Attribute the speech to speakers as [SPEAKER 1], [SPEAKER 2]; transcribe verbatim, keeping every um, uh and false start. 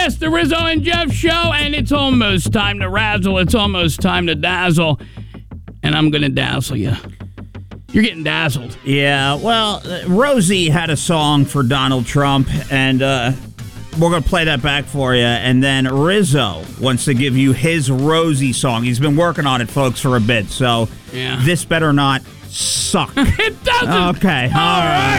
[SPEAKER 1] Yes, the Rizzo and Jeff show, and it's almost time to razzle. It's almost time to dazzle. And I'm going to dazzle you. You're getting dazzled.
[SPEAKER 2] Yeah, well, uh, Rosie had a song for Donald Trump, and uh, we're going to play that back for you. And then Rizzo wants to give you his Rosie song. He's been working on it, folks, for a bit, so
[SPEAKER 1] yeah.
[SPEAKER 2] This better not suck.
[SPEAKER 1] It doesn't.
[SPEAKER 2] Okay, all right.